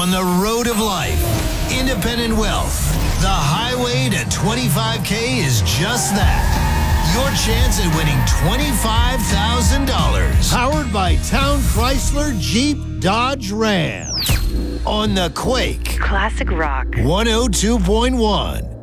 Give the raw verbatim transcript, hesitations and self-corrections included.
on the road of life. Independent Wealth. The highway to twenty-five K is just that. Your chance at winning twenty-five thousand dollars. Powered by Town Chrysler Jeep Dodge Ram. On the Quake. Classic rock. one oh two point one.